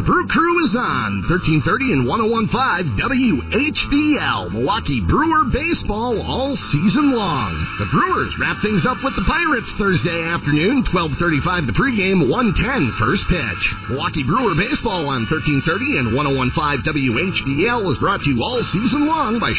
Brew Crew is on 1330 and 101.5 WHBL. Milwaukee Brewer baseball all season long. The Brewers wrap things up with the Pirates Thursday afternoon, 12:35 the pregame, 1:10 first pitch. Milwaukee Brewer baseball on 1330 and 101.5 WHBL is brought to you all season long by